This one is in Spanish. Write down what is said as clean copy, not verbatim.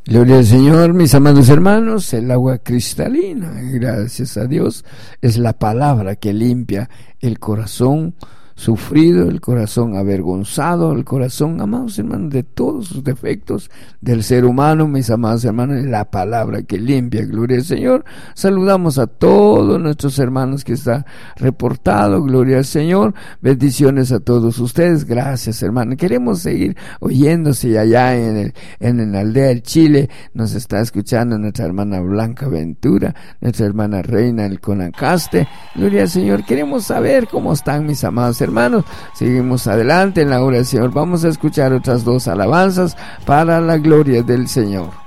Gloria al Señor, mis amados hermanos, el agua cristalina, gracias a Dios, es la palabra que limpia el corazón sufrido, el corazón avergonzado, el corazón, amados hermanos, de todos sus defectos del ser humano, mis amados hermanos, es la palabra que limpia, gloria al Señor. Saludamos a todos nuestros hermanos que está reportado, gloria al Señor, bendiciones a todos ustedes, gracias hermano. Queremos seguir oyéndose allá en la aldea del Chile, nos está escuchando nuestra hermana Blanca Ventura, nuestra hermana Reina el Conacaste, gloria al Señor. Queremos saber cómo están mis amados hermanos. Seguimos adelante en la oración. Vamos a escuchar otras dos alabanzas para la gloria del Señor.